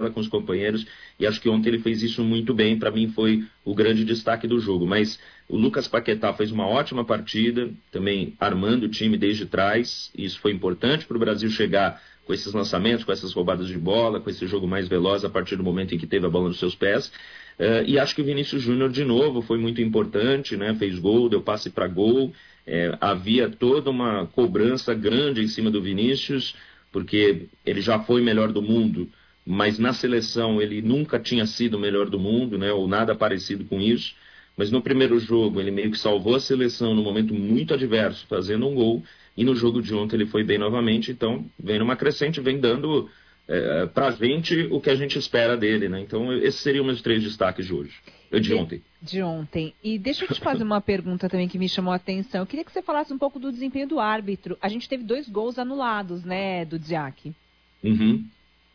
com os companheiros, e acho que ontem ele fez isso muito bem. Para mim foi o grande destaque do jogo. Mas o Lucas Paquetá fez uma ótima partida, também armando o time desde trás, e isso foi importante para o Brasil chegar com esses lançamentos, com essas roubadas de bola, com esse jogo mais veloz a partir do momento em que teve a bola nos seus pés. E acho que o Vinícius Júnior, de novo, foi muito importante, né? Fez gol, deu passe para gol. Havia toda uma cobrança grande em cima do Vinícius, porque ele já foi melhor do mundo, mas na seleção ele nunca tinha sido o melhor do mundo, né? Ou nada parecido com isso. Mas no primeiro jogo ele meio que salvou a seleção num momento muito adverso, fazendo um gol. E no jogo de ontem ele foi bem novamente, então vem numa crescente, vem dando pra gente o que a gente espera dele, né? Então esses seriam meus 3 destaques de hoje, de ontem. De ontem. E deixa eu te fazer uma pergunta também que me chamou a atenção. Eu queria que você falasse um pouco do desempenho do árbitro. A gente teve 2 gols anulados, né, do Dziak. Uhum.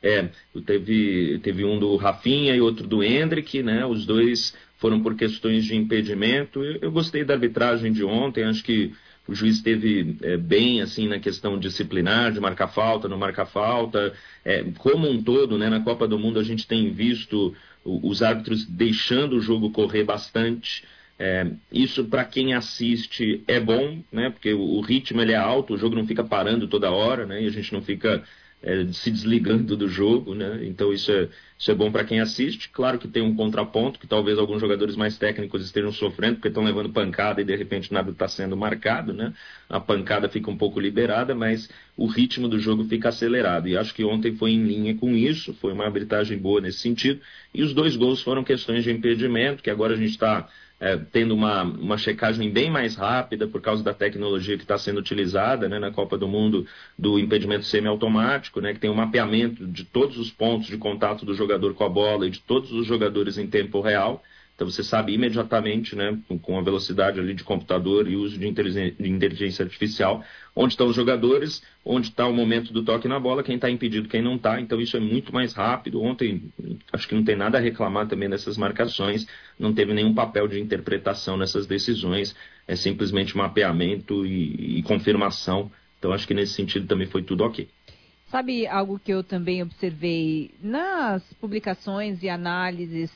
Teve um do Rafinha e outro do Endrick, né? Os dois foram por questões de impedimento. Eu gostei da arbitragem de ontem, acho que o juiz esteve bem assim na questão disciplinar, de marcar falta, não marcar falta. Como um todo, né, na Copa do Mundo a gente tem visto os árbitros deixando o jogo correr bastante. Isso para quem assiste é bom, né, porque o ritmo ele é alto, o jogo não fica parando toda hora, né, e a gente não fica se desligando do jogo, né? Então isso é bom para quem assiste. Claro que tem um contraponto, que talvez alguns jogadores mais técnicos estejam sofrendo, porque estão levando pancada e de repente nada está sendo marcado, né? A pancada fica um pouco liberada, mas o ritmo do jogo fica acelerado. E acho que ontem foi em linha com isso, foi uma arbitragem boa nesse sentido. E os 2 gols foram questões de impedimento, que agora a gente está tendo uma checagem bem mais rápida por causa da tecnologia que está sendo utilizada, né, na Copa do Mundo, do impedimento semiautomático, né, que tem um mapeamento de todos os pontos de contato do jogador com a bola e de todos os jogadores em tempo real. Então você sabe imediatamente, né, com a velocidade ali de computador e uso de inteligência artificial, onde estão os jogadores, onde está o momento do toque na bola, quem está impedido, quem não está. Então isso é muito mais rápido. Ontem acho que não tem nada a reclamar também dessas marcações, não teve nenhum papel de interpretação nessas decisões, é simplesmente mapeamento e confirmação. Então acho que nesse sentido também foi tudo ok. Sabe algo que eu também observei nas publicações e análises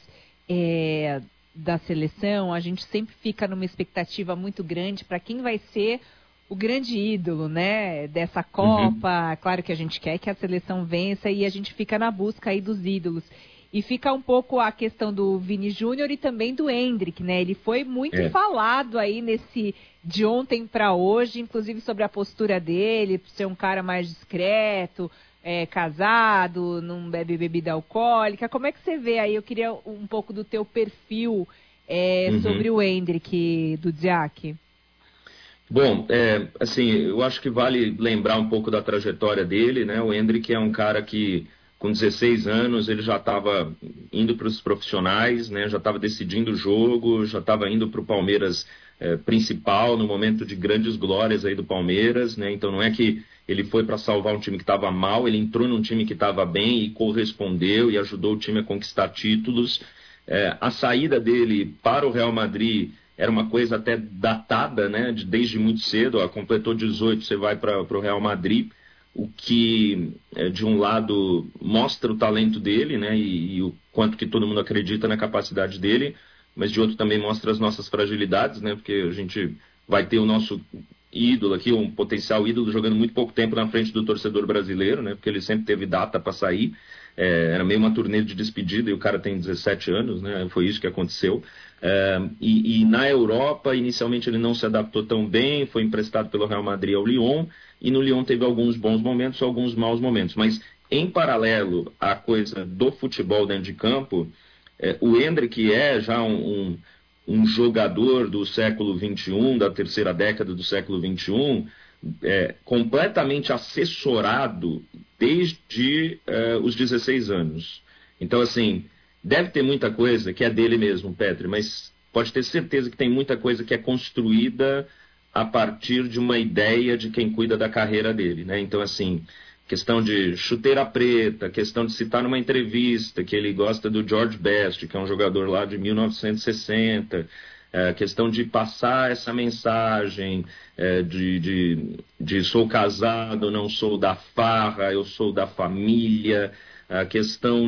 da seleção? A gente sempre fica numa expectativa muito grande para quem vai ser o grande ídolo, né, dessa Copa. Uhum. Claro que a gente quer que a seleção vença e a gente fica na busca aí dos ídolos. E fica um pouco a questão do Vini Júnior e também do Endrick, né? Ele foi muito falado aí de ontem para hoje, inclusive sobre a postura dele, ser um cara mais discreto, casado, não bebe bebida alcoólica. Como é que você vê aí? Eu queria um pouco do teu perfil sobre o Endrick do Dziak. Bom, assim, eu acho que vale lembrar um pouco da trajetória dele, né? O Endrick é um cara que, com 16 anos, ele já estava indo para os profissionais, né? Já estava decidindo o jogo, já estava indo para o Palmeiras principal, no momento de grandes glórias aí do Palmeiras, né? Então não é que ele foi para salvar um time que estava mal, ele entrou num time que estava bem e correspondeu e ajudou o time a conquistar títulos. A saída dele para o Real Madrid era uma coisa até datada, né? Desde muito cedo, completou 18, você vai para o Real Madrid, o que, de um lado, mostra o talento dele, né? E o quanto que todo mundo acredita na capacidade dele, mas de outro também mostra as nossas fragilidades, né? Porque a gente vai ter o nosso ídolo aqui, um potencial ídolo, jogando muito pouco tempo na frente do torcedor brasileiro, né? Porque ele sempre teve data para sair. Era meio uma turnê de despedida e o cara tem 17 anos, né? Foi isso que aconteceu. E na Europa, inicialmente ele não se adaptou tão bem, foi emprestado pelo Real Madrid ao Lyon, e no Lyon teve alguns bons momentos, alguns maus momentos. Mas, em paralelo à coisa do futebol dentro de campo, o Endrick é já um jogador do século XXI, da terceira década do século XXI, completamente assessorado desde os 16 anos. Então, assim, deve ter muita coisa que é dele mesmo, Petri, mas pode ter certeza que tem muita coisa que é construída a partir de uma ideia de quem cuida da carreira dele, né? Então, assim, questão de chuteira preta, questão de citar numa entrevista que ele gosta do George Best, que é um jogador lá de 1960, questão de passar essa mensagem de sou casado, não sou da farra, eu sou da família, a questão